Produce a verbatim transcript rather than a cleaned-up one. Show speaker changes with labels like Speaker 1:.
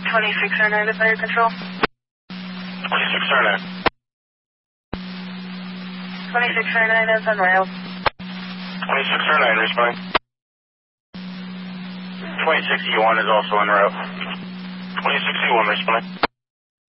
Speaker 1: twenty-six oh nine to fire control.
Speaker 2: twenty-six oh nine.
Speaker 1: twenty-six oh nine is on rail.
Speaker 2: twenty-six oh nine, responding. twenty-six E one is also en route. twenty-six E one, responding.